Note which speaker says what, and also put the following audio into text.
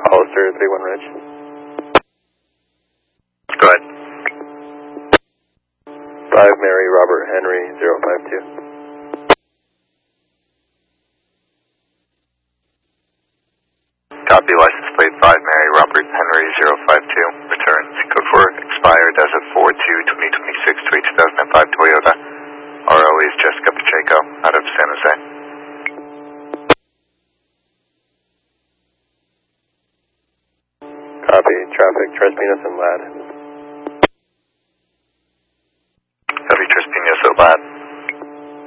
Speaker 1: Hollister 31 Ridge.
Speaker 2: Go ahead.
Speaker 1: 5 Mary Robert Henry 052.
Speaker 2: Copy, license plate 5 Mary Robert Henry 052. Returns code 4 expired as of 4/2/2026 to a 2005 Toyota. RO is Jessica Pacheco out of San Jose.
Speaker 1: Copy, traffic, Tres Pinos and Lad.